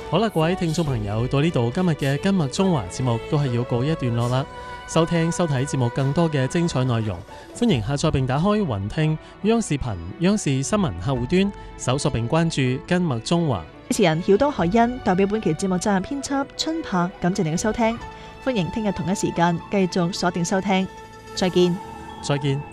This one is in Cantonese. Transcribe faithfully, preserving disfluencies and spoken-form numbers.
好啦，各位聽眾朋友，到呢度今日嘅今日中華節目都係要告一段落啦。收聽收睇節目更多嘅精彩內容，歡迎下載並打開雲聽央視頻央視新聞客戶端，搜索並關注今日中華。 主持人曉東海欣代表本期節目責任編輯春柏，感謝您嘅收聽，歡迎聽日同一時間繼續鎖定收聽，再見。 再見。